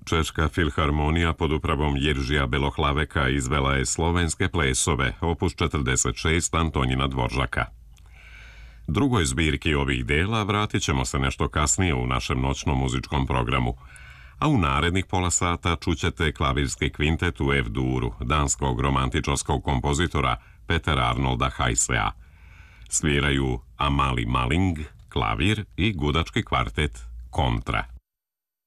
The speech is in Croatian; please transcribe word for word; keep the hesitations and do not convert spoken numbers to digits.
Češka filharmonija pod upravom Jiržija Belohlaveka izvela je slovenske plesove, opus četrdeset šest Antonjina Dvoržaka. Drugoj zbirki ovih dela vratit ćemo se nešto kasnije u našem noćnom muzičkom programu, a u narednih pola sata čućete klavirski kvintet u F-duru danskog romantičarskog kompozitora Petera Arnolda Heisea. Sviraju Amali Malling, klavir i gudački kvartet Kontra.